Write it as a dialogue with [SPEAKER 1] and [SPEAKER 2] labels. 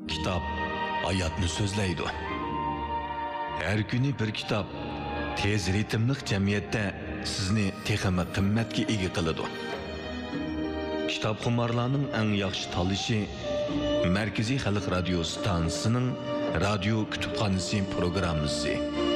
[SPEAKER 1] Kitap hayatni so'zlaydi. Her günü bir kitap tez ritmli jamiyatda sizni texmi qimmatga ega qiladi. Kitobxumarlarning eng yaxshi tanlashi Markaziy xalq radio stansiyasining radio kutubxonasi programmasi.